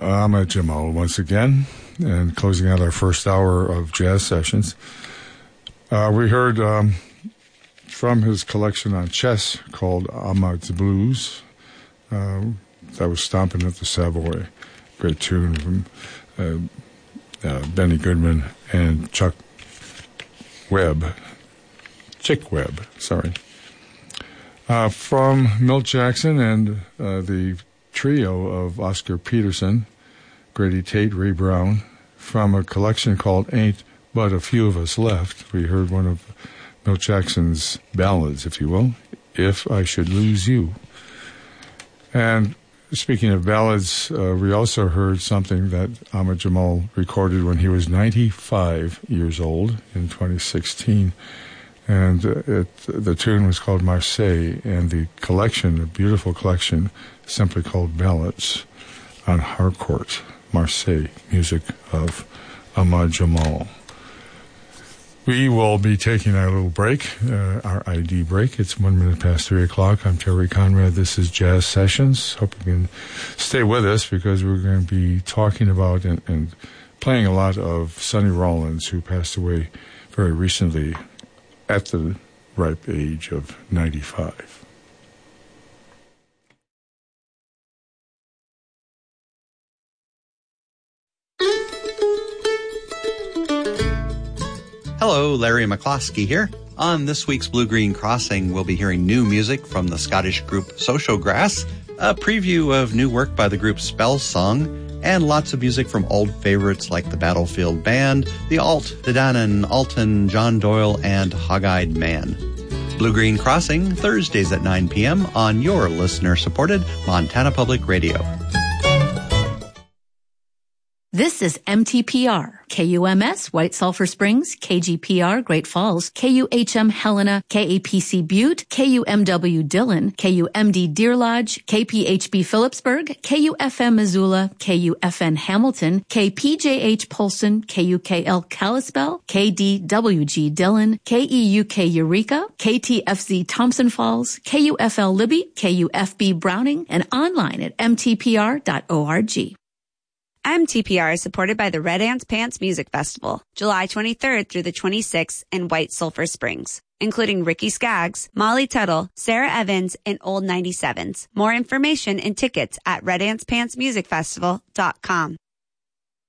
Ahmad Jamal once again, and closing out our first hour of jazz sessions. We heard from his collection on chess called Ahmad's Blues. That was Stomping at the Savoy. Great tune from Benny Goodman and Chick Webb, sorry. From Milt Jackson and the trio of Oscar Peterson, Grady Tate, Ray Brown, from a collection called Ain't But a Few of Us Left. We heard one of Milt Jackson's ballads, if you will, If I Should Lose You. And speaking of ballads, we also heard something that Ahmad Jamal recorded when he was 95 years old in 2016. And the tune was called Marseille, and the collection, a beautiful collection, simply called Ballads on Harcourt, Marseille, music of Ahmad Jamal. We will be taking our little break, our ID break. It's 1 minute past 3 o'clock. I'm Terry Conrad. This is Jazz Sessions. Hope you can stay with us because we're going to be talking about and playing a lot of Sonny Rollins, who passed away very recently at the ripe age of 95. Hello, Larry McCloskey here. On this week's Blue Green Crossing, we'll be hearing new music from the Scottish group Social Grass, a preview of new work by the group Spellsong, and lots of music from old favorites like the Battlefield Band, the Alt, the Dannon, Alton, John Doyle, and Hog-Eyed Man. Blue Green Crossing, Thursdays at 9 p.m. on your listener-supported Montana Public Radio. This is MTPR, KUMS, White Sulphur Springs, KGPR, Great Falls, KUHM Helena, KAPC Butte, KUMW Dillon, KUMD Deer Lodge, KPHB Phillipsburg, KUFM Missoula, KUFN Hamilton, KPJH Polson, KUKL Kalispell, KDWG Dillon, KEUK Eureka, KTFZ Thompson Falls, KUFL Libby, KUFB Browning, and online at mtpr.org. MTPR is supported by the Red Ants Pants Music Festival, July 23rd through the 26th in White Sulphur Springs, including Ricky Skaggs, Molly Tuttle, Sarah Evans, and Old 97s. More information and tickets at redantspantsmusicfestival.com.